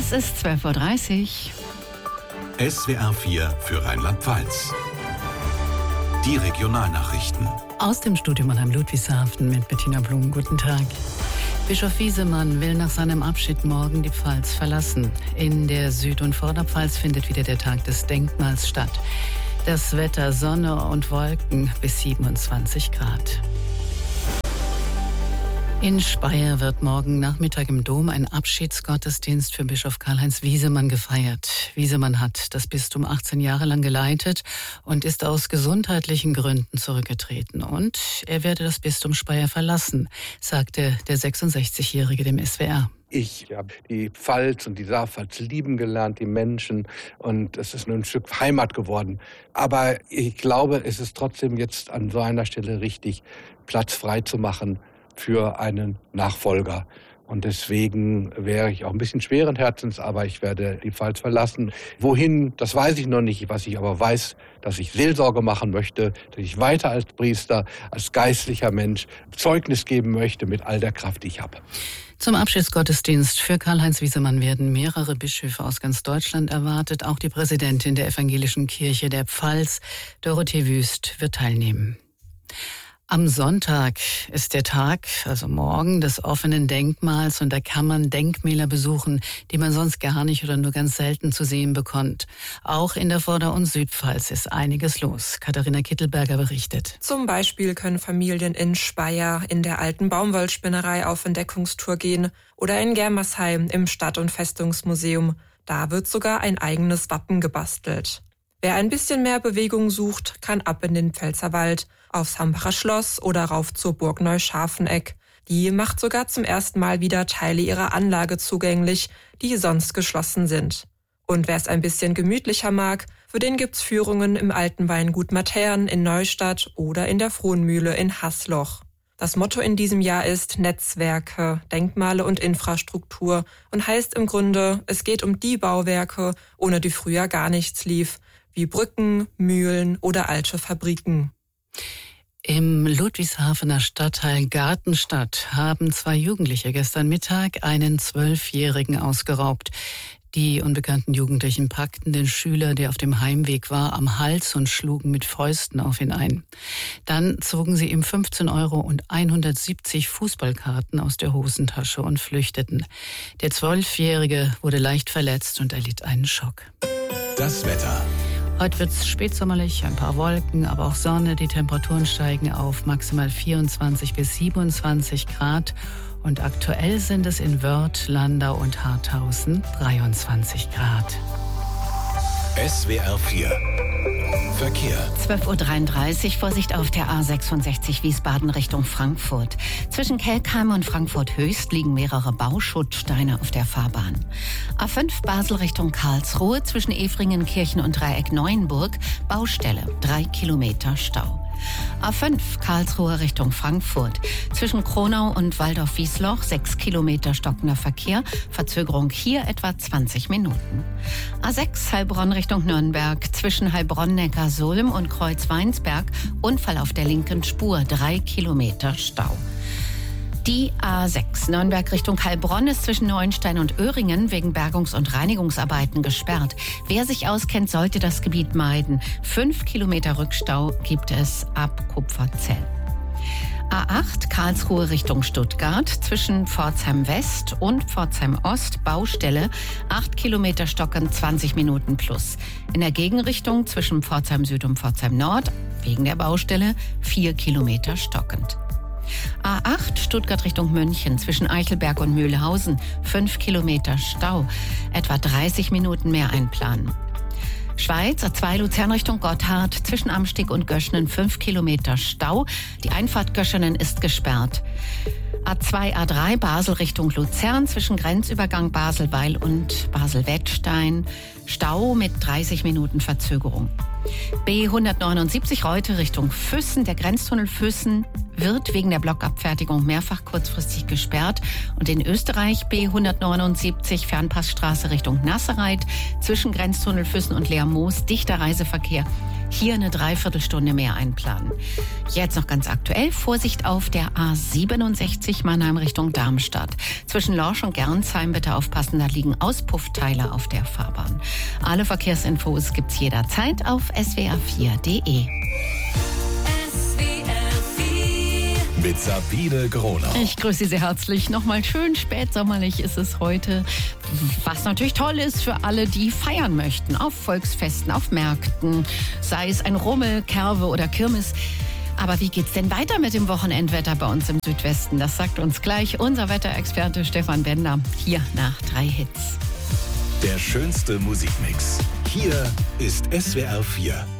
Es ist 12.30 Uhr. SWR 4 für Rheinland-Pfalz. Die Regionalnachrichten. Aus dem Studio Mannheim-Ludwigshafen mit Bettina Blum. Guten Tag. Bischof Wiesemann will nach seinem Abschied morgen die Pfalz verlassen. In der Süd- und Vorderpfalz findet wieder der Tag des Denkmals statt. Das Wetter Sonne und Wolken bis 27 Grad. In Speyer wird morgen Nachmittag im Dom ein Abschiedsgottesdienst für Bischof Karl-Heinz Wiesemann gefeiert. Wiesemann hat das Bistum 18 Jahre lang geleitet und ist aus gesundheitlichen Gründen zurückgetreten. Und er werde das Bistum Speyer verlassen, sagte der 66-Jährige dem SWR. Ich habe die Pfalz und die Saarpfalz lieben gelernt, die Menschen, und es ist nun ein Stück Heimat geworden. Aber ich glaube, es ist trotzdem jetzt an so einer Stelle richtig, Platz frei zu machen für einen Nachfolger. Und deswegen wäre ich auch ein bisschen schweren Herzens, aber ich werde die Pfalz verlassen. Wohin, das weiß ich noch nicht. Was ich aber weiß, dass ich Seelsorge machen möchte, dass ich weiter als Priester, als geistlicher Mensch Zeugnis geben möchte mit all der Kraft, die ich habe. Zum Abschiedsgottesdienst für Karl-Heinz Wiesemann werden mehrere Bischöfe aus ganz Deutschland erwartet. Auch die Präsidentin der Evangelischen Kirche der Pfalz, Dorothee Wüst, wird teilnehmen. Am Sonntag ist der Tag, also morgen, des offenen Denkmals, und da kann man Denkmäler besuchen, die man sonst gar nicht oder nur ganz selten zu sehen bekommt. Auch in der Vorder- und Südpfalz ist einiges los. Katharina Kittelberger berichtet. Zum Beispiel können Familien in Speyer in der alten Baumwollspinnerei auf Entdeckungstour gehen oder in Germersheim im Stadt- und Festungsmuseum. Da wird sogar ein eigenes Wappen gebastelt. Wer ein bisschen mehr Bewegung sucht, kann ab in den Pfälzerwald, aufs Hambacher Schloss oder rauf zur Burg Neuscharfeneck. Die macht sogar zum ersten Mal wieder Teile ihrer Anlage zugänglich, die sonst geschlossen sind. Und wer es ein bisschen gemütlicher mag, für den gibt's Führungen im alten Weingut Matern in Neustadt oder in der Frohnmühle in Haßloch. Das Motto in diesem Jahr ist Netzwerke, Denkmale und Infrastruktur und heißt im Grunde, es geht um die Bauwerke, ohne die früher gar nichts lief, wie Brücken, Mühlen oder alte Fabriken. Im Ludwigshafener Stadtteil Gartenstadt haben 2 Jugendliche gestern Mittag einen 12-Jährigen ausgeraubt. Die unbekannten Jugendlichen packten den Schüler, der auf dem Heimweg war, am Hals und schlugen mit Fäusten auf ihn ein. Dann zogen sie ihm 15 € und 170 Fußballkarten aus der Hosentasche und flüchteten. Der 12-Jährige wurde leicht verletzt und erlitt einen Schock. Das Wetter. Heute wird es spätsommerlich, ein paar Wolken, aber auch Sonne. Die Temperaturen steigen auf maximal 24 bis 27 Grad. Und aktuell sind es in Wörth, Landau und Harthausen 23 Grad. SWR 4 Verkehr. 12.33 Uhr, Vorsicht auf der A66 Wiesbaden Richtung Frankfurt. Zwischen Kelkheim und Frankfurt-Höchst liegen mehrere Bauschuttsteine auf der Fahrbahn. A5 Basel Richtung Karlsruhe, zwischen Efringen-Kirchen und Dreieck Neuenburg, Baustelle, 3 Kilometer Stau. A5 Karlsruhe Richtung Frankfurt. Zwischen Kronau und Waldorf-Wiesloch 6 Kilometer stockender Verkehr. Verzögerung hier etwa 20 Minuten. A6 Heilbronn Richtung Nürnberg. Zwischen Heilbronn-Neckarsulm und Kreuz-Weinsberg Unfall auf der linken Spur. 3 Kilometer Stau. Die A6 Nürnberg Richtung Heilbronn ist zwischen Neuenstein und Öhringen wegen Bergungs- und Reinigungsarbeiten gesperrt. Wer sich auskennt, sollte das Gebiet meiden. 5 Kilometer Rückstau gibt es ab Kupferzell. A8 Karlsruhe Richtung Stuttgart, zwischen Pforzheim West und Pforzheim Ost Baustelle, 8 Kilometer stockend, 20 Minuten plus. In der Gegenrichtung zwischen Pforzheim Süd und Pforzheim Nord, wegen der Baustelle, 4 Kilometer stockend. A8 Stuttgart Richtung München, zwischen Eichelberg und Mühlhausen, 5 Kilometer Stau, etwa 30 Minuten mehr einplanen. Schweiz, A2 Luzern Richtung Gotthard, zwischen Amsteg und Göschenen 5 Kilometer Stau. Die Einfahrt Göschenen ist gesperrt. A2, A3 Basel Richtung Luzern, zwischen Grenzübergang Baselweil und Basel-Wettstein. Stau mit 30 Minuten Verzögerung. B179 Reute Richtung Füssen. Der Grenztunnel Füssen wird wegen der Blockabfertigung mehrfach kurzfristig gesperrt. Und in Österreich B179 Fernpassstraße Richtung Nassereit. Zwischen Grenztunnel Füssen und Lermoos dichter Reiseverkehr. hier eine Dreiviertelstunde mehr einplanen. Jetzt noch ganz aktuell, Vorsicht auf der A67 Mannheim Richtung Darmstadt. Zwischen Lorsch und Gernsheim bitte aufpassen, da liegen Auspuffteile auf der Fahrbahn. Alle Verkehrsinfos gibt's jederzeit auf swr4.de. Mit Sabine Grohnau. Ich grüße Sie sehr herzlich. Nochmal schön spätsommerlich ist es heute. Was natürlich toll ist für alle, die feiern möchten. Auf Volksfesten, auf Märkten. Sei es ein Rummel, Kerwe oder Kirmes. Aber wie geht's denn weiter mit dem Wochenendwetter bei uns im Südwesten? Das sagt uns gleich unser Wetterexperte Stefan Bender. Hier nach 3 Hits. Der schönste Musikmix. Hier ist SWR 4.